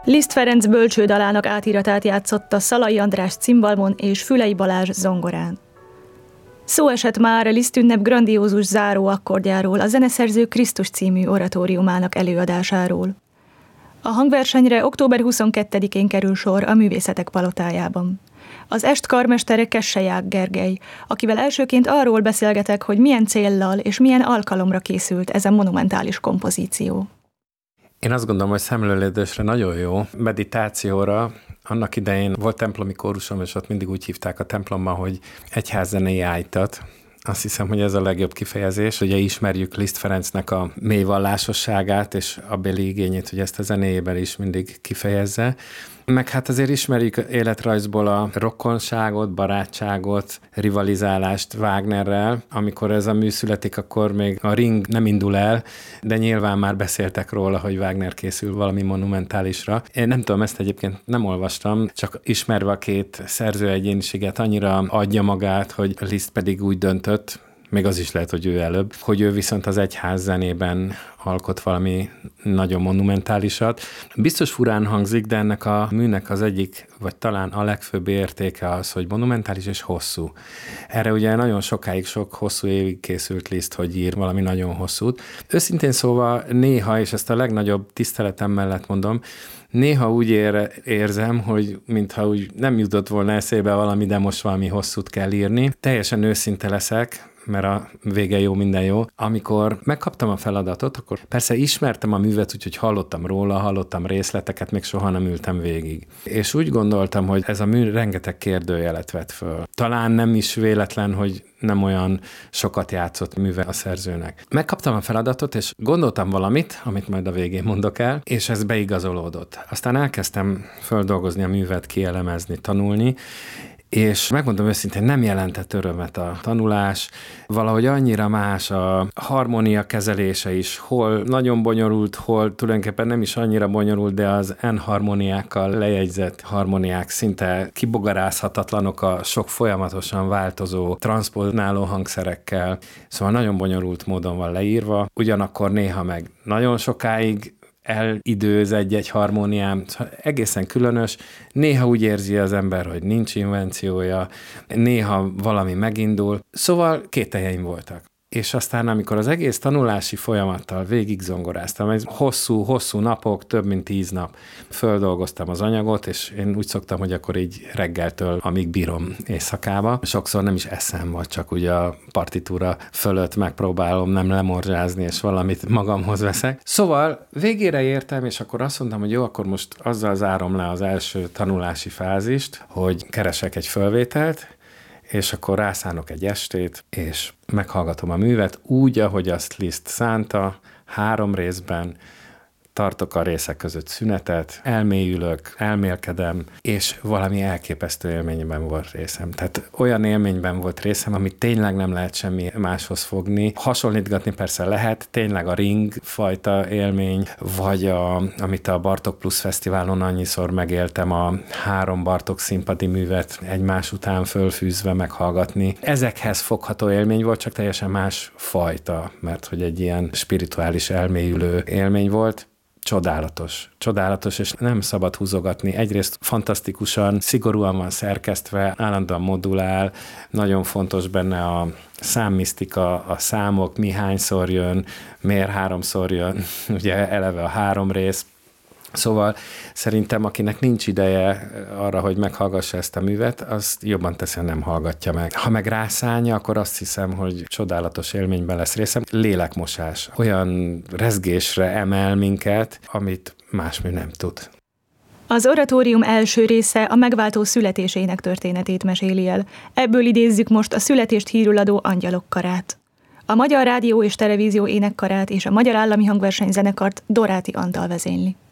Liszt Ferenc bölcsődalának átiratát játszotta Szalai András cimbalmon és Fülei Balázs zongorán. Szó esett már a Liszt ünnep grandiózus záró akkordjáról, a zeneszerző Krisztus című oratóriumának előadásáról. A hangversenyre október 22-én kerül sor a Művészetek Palotájában. Az est karmestere Kesseják Gergely, akivel elsőként arról beszélgetek, hogy milyen céllal és milyen alkalomra készült ez a monumentális kompozíció. Én azt gondolom, hogy szemlélődésre nagyon jó, meditációra. Annak idején volt templomi kórusom, és ott mindig úgy hívták a templomban, hogy egyházzenei ájtat. Azt hiszem, hogy ez a legjobb kifejezés. Ugye ismerjük Liszt Ferencnek a mély vallásosságát, és a béli igényét, hogy ezt a zenéjében is mindig kifejezze. Meg hát azért ismerjük életrajzból a rokonságot, barátságot, rivalizálást Wagnerrel. Amikor ez a mű születik, akkor még a Ring nem indul el, de nyilván már beszéltek róla, hogy Wagner készül valami monumentálisra. Én nem tudom, ezt egyébként nem olvastam, csak ismerve a két szerző egyéniséget annyira adja magát, hogy Liszt pedig úgy döntött, még az is lehet, hogy ő előbb, hogy ő viszont az egyház zenében alkot valami nagyon monumentálisat. Biztos furán hangzik, de ennek a műnek az egyik, vagy talán a legfőbb értéke az, hogy monumentális és hosszú. Erre ugye nagyon sokáig, sok hosszú évig készült Liszt, hogy ír valami nagyon hosszút. Őszintén szóval néha, és ezt a legnagyobb tiszteletem mellett mondom, néha úgy érzem, hogy mintha úgy nem jutott volna eszébe valami, de most valami hosszút kell írni. Teljesen őszinte leszek, mert a vége jó, minden jó. Amikor megkaptam a feladatot, akkor persze ismertem a művet, úgyhogy hallottam róla, hallottam részleteket, még soha nem ültem végig. És úgy gondoltam, hogy ez a mű rengeteg kérdőjelet vett föl. Talán nem is véletlen, hogy nem olyan sokat játszott műve a szerzőnek. Megkaptam a feladatot, és gondoltam valamit, amit majd a végén mondok el, és ez beigazolódott. Aztán elkezdtem földolgozni a művet, kielemezni, tanulni, és megmondom őszintén, nem jelentett örömet a tanulás, valahogy annyira más a harmónia kezelése is, hol nagyon bonyolult, hol tulajdonképpen nem is annyira bonyolult, de az N-harmóniákkal lejegyzett harmóniák szinte kibogarázhatatlanok a sok folyamatosan változó, transzponáló hangszerekkel, szóval nagyon bonyolult módon van leírva, ugyanakkor néha meg nagyon sokáig elidőz egy harmóniám, egészen különös, néha úgy érzi az ember, hogy nincs invenciója, néha valami megindul, szóval kételjeim voltak. És aztán, amikor az egész tanulási folyamattal végig zongoráztam, ez hosszú napok, több mint 10 nap, földolgoztam az anyagot, és én úgy szoktam, hogy akkor így reggeltől, amíg bírom éjszakába. Sokszor nem is eszem, vagy csak ugye a partitúra fölött megpróbálom nem lemorzsázni, és valamit magamhoz veszek. Szóval végére értem, és akkor azt mondtam, hogy jó, akkor most azzal zárom le az első tanulási fázist, hogy keresek egy fölvételt, és akkor rászánok egy estét, és meghallgatom a művet úgy, ahogy azt Liszt szánta, 3 részben, tartok a részek között szünetet, elmélyülök, elmélkedem, és valami elképesztő élményben volt részem. Tehát olyan élményben volt részem, amit tényleg nem lehet semmi máshoz fogni. Hasonlítgatni persze lehet, tényleg a Ring fajta élmény, vagy amit a Bartók Plusz Fesztiválon annyiszor megéltem, a 3 Bartók színpadi művet egymás után fölfűzve meghallgatni. Ezekhez fogható élmény volt, csak teljesen más fajta, mert hogy egy ilyen spirituális elmélyülő élmény volt. Csodálatos, és nem szabad húzogatni. Egyrészt fantasztikusan, szigorúan van szerkesztve, állandóan modulál, nagyon fontos benne a számmisztika, a számok, mi hányszor jön, miért 3-szor jön, ugye eleve a 3 rész. Szóval szerintem, akinek nincs ideje arra, hogy meghallgassa ezt a művet, az jobban teszi, ha nem hallgatja meg. Ha meg rászánja, akkor azt hiszem, hogy csodálatos élményben lesz részem. Lélekmosás. Olyan rezgésre emel minket, amit más mű nem tud. Az oratórium első része a megváltó születésének történetét meséli el. Ebből idézzük most a születést hírül adó Angyalok karát. A Magyar Rádió és Televízió énekkarát és a Magyar Állami Hangversenyzenekart Doráti Antal vezényli.